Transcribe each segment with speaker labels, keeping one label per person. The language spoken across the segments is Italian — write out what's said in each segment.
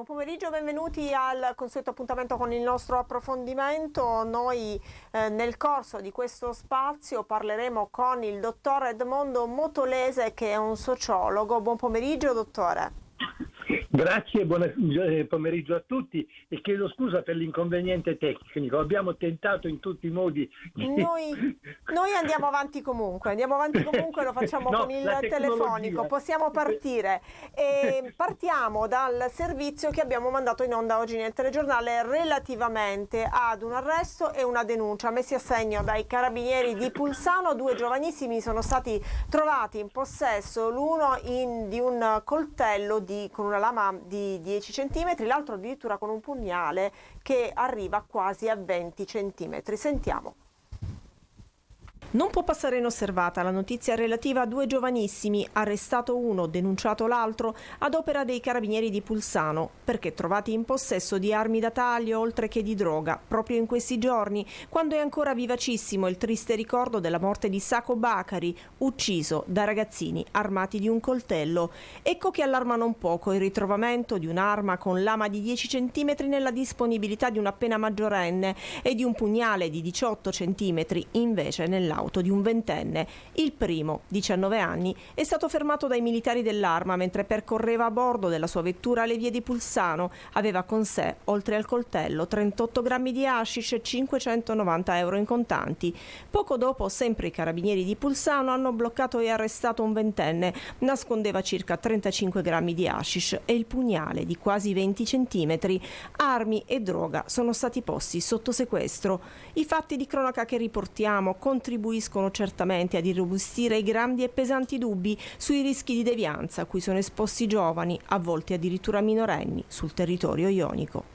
Speaker 1: Buon pomeriggio, benvenuti al consueto appuntamento con il nostro approfondimento. Noi nel corso di questo spazio parleremo con il dottor Edmondo Motolese, che è un sociologo. Buon pomeriggio, dottore.
Speaker 2: Grazie, buon pomeriggio a tutti e chiedo scusa per l'inconveniente tecnico. Abbiamo tentato in tutti i modi.
Speaker 1: Noi andiamo avanti comunque, lo facciamo con il telefonico, possiamo partire. E partiamo dal servizio che abbiamo mandato in onda oggi nel telegiornale relativamente ad un arresto e una denuncia messi a segno dai carabinieri di Pulsano. Due giovanissimi sono stati trovati in possesso, l'uno di un coltello con una lama di 10 cm, l'altro addirittura con un pugnale che arriva quasi a 20 cm. Sentiamo. Non può passare inosservata la notizia relativa a due giovanissimi, arrestato uno, denunciato l'altro, ad opera dei carabinieri di Pulsano, perché trovati in possesso di armi da taglio oltre che di droga, proprio in questi giorni, quando è ancora vivacissimo il triste ricordo della morte di Sako Bakari, ucciso da ragazzini armati di un coltello. Ecco che allarma non poco il ritrovamento di un'arma con lama di 10 cm nella disponibilità di un appena maggiorenne e di un pugnale di 18 cm invece nell'auto di un ventenne. Il primo, 19 anni, è stato fermato dai militari dell'Arma mentre percorreva a bordo della sua vettura le vie di Pulsano. Aveva con sé, oltre al coltello, 38 grammi di hashish e 590 euro in contanti. Poco dopo, sempre i carabinieri di Pulsano hanno bloccato e arrestato un ventenne. Nascondeva circa 35 grammi di hashish e il pugnale di quasi 20 centimetri. Armi e droga sono stati posti sotto sequestro. I fatti di cronaca che riportiamo contribuiscono certamente ad irrobustire i grandi e pesanti dubbi sui rischi di devianza a cui sono esposti i giovani, a volte addirittura minorenni, sul territorio ionico.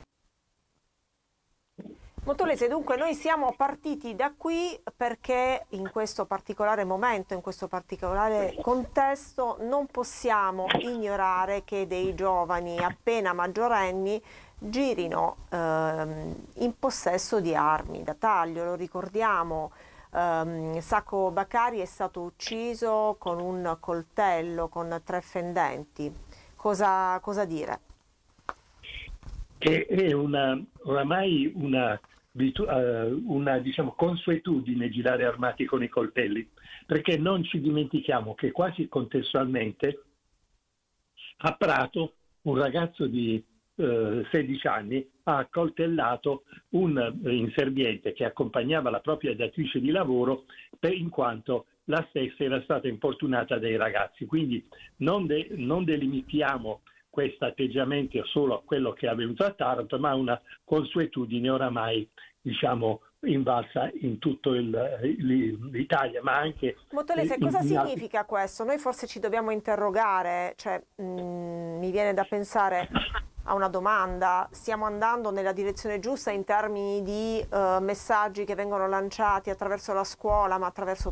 Speaker 1: Motolese, dunque noi siamo partiti da qui perché in questo particolare momento, in questo particolare contesto, non possiamo ignorare che dei giovani appena maggiorenni girino in possesso di armi da taglio. Lo ricordiamo, Sako Bakari è stato ucciso con un coltello con 3 fendenti. Cosa dire?
Speaker 2: Che è oramai una diciamo consuetudine girare armati con i coltelli, perché non ci dimentichiamo che quasi contestualmente a Prato un ragazzo di 16 anni ha accoltellato un inserviente che accompagnava la propria datrice di lavoro in quanto la stessa era stata importunata dai ragazzi. Quindi non delimitiamo questo atteggiamento solo a quello che è avvenuto a Taranto, ma una consuetudine oramai invalsa in tutto l'Italia, ma anche...
Speaker 1: Motolese, cosa significa questo? Noi forse ci dobbiamo interrogare, mi viene da pensare a una domanda: stiamo andando nella direzione giusta in termini di messaggi che vengono lanciati attraverso la scuola, ma attraverso